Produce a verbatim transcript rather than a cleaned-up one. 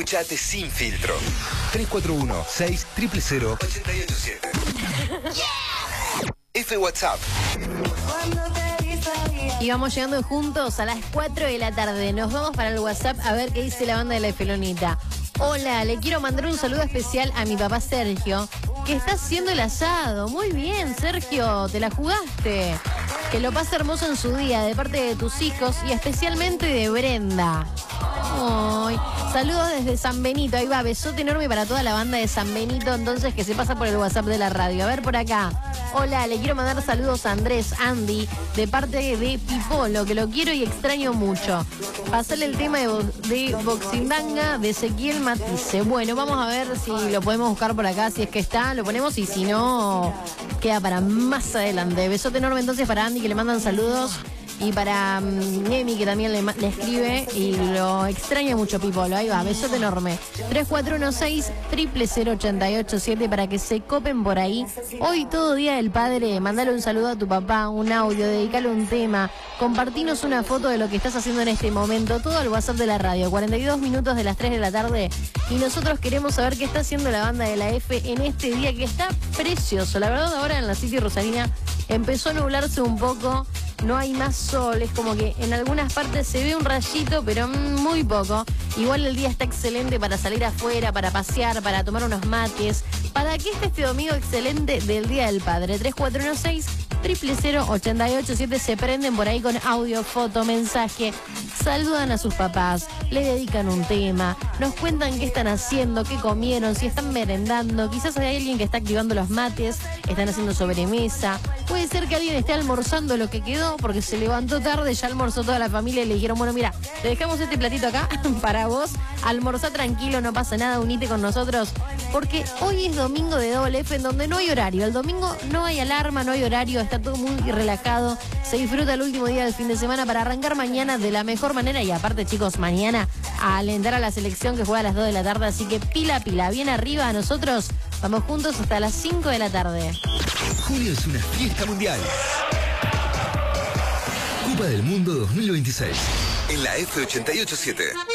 Escuchate sin filtro. tres cuatro uno, seis cero cero, cero, ocho ocho siete. Yeah. F WhatsApp. Y vamos llegando juntos a las cuatro de la tarde. Nos vamos para el WhatsApp a ver qué dice la banda de la Felonita. Hola, le quiero mandar un saludo especial a mi papá Sergio, que está haciendo el asado. Muy bien, Sergio, te la jugaste. Que lo pase hermoso en su día, de parte de tus hijos y especialmente de Brenda. Ay, saludos desde San Benito. Ahí va, besote enorme para toda la banda de San Benito, entonces, que se pasa por el WhatsApp de la radio. A ver por acá. Hola, le quiero mandar saludos a Andrés, Andy, de parte de Pipolo, que lo quiero y extraño mucho. Pasarle el tema de, de Boxindanga de Ezequiel Matisse. Bueno, vamos a ver si lo podemos buscar por acá, si es que está, lo ponemos, y si no, queda para más adelante. Besote enorme entonces para Andy, que le mandan saludos. Y para um, Nemi, que también le, le escribe y lo extraña mucho, Pipolo. Ahí va, besote enorme. tres cuatro uno seis, cero cero cero, ocho ocho siete para que se copen por ahí. Hoy todo Día del Padre, mandale un saludo a tu papá, un audio, dedicale un tema, compartinos una foto de lo que estás haciendo en este momento, todo al WhatsApp de la radio, cuarenta y dos minutos de las tres de la tarde. Y nosotros queremos saber qué está haciendo la banda de la F en este día, que está precioso. La verdad, ahora en la City Rosarina empezó a nublarse un poco. No hay más sol, es como que en algunas partes se ve un rayito, pero muy poco. Igual el día está excelente para salir afuera, para pasear, para tomar unos mates. Para que esté este domingo excelente del Día del Padre. tres cuatro uno seis, cero cero cero, ocho ocho siete, se prenden por ahí con audio, foto, mensaje. Saludan a sus papás, le dedican un tema, nos cuentan qué están haciendo, qué comieron, si están merendando. Quizás hay alguien que está activando los mates, están haciendo sobremesa. Puede ser que alguien esté almorzando lo que quedó porque se levantó tarde, ya almorzó toda la familia y le dijeron, bueno, mira, te dejamos este platito acá para vos, almorzá tranquilo, no pasa nada, unite con nosotros, porque hoy es domingo de doble F en donde no hay horario. El domingo no hay alarma, no hay horario, está todo muy relajado, se disfruta el último día del fin de semana para arrancar mañana de la mejor manera. Y aparte, chicos, mañana a alentar a la selección que juega a las dos de la tarde, así que pila, pila, bien arriba. A nosotros vamos juntos hasta las cinco de la tarde. Julio es una fiesta mundial. Copa del Mundo dos mil veintiséis en la F ochenta y ocho siete.